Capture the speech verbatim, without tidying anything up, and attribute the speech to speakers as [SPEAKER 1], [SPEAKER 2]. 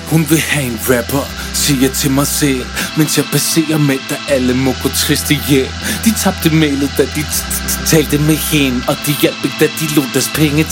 [SPEAKER 1] Hun vil have en rapper, siger jeg til mig selv, mens jeg baserer med, der alle må gå triste hjem. De tabte mailet, da de talte med hende, og de hjalp ikke, da de lod deres penge